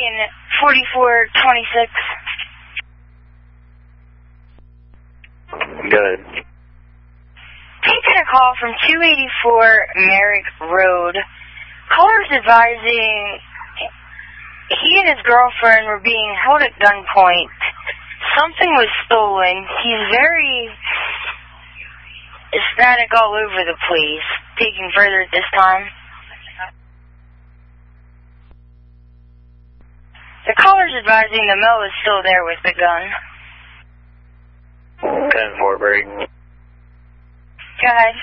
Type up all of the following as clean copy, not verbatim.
in 4426. Good. Taking a call from 284 Merrick Road. Caller's advising he and his girlfriend were being held at gunpoint. Something was stolen. He's very ecstatic all over the place. Taking further at this time. The caller's advising the Mo is still there with the gun. 10-4 break. Go ahead.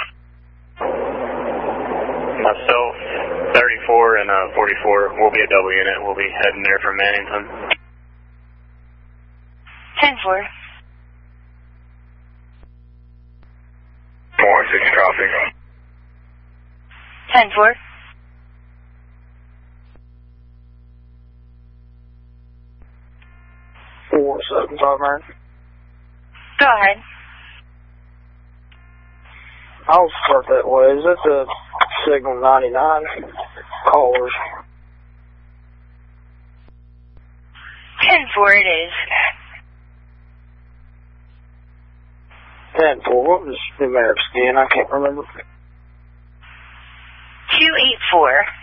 Myself, 34 and 44. We'll be a double unit. We'll be heading there from Mannington. 10-4. 4-6 traffic. 10-4. Four 7-5 man. Go ahead. I'll start that way. Is that the Signal 99 callers? 10-4 it is. 10-4. What was New Merrick's again? I can't remember. 284.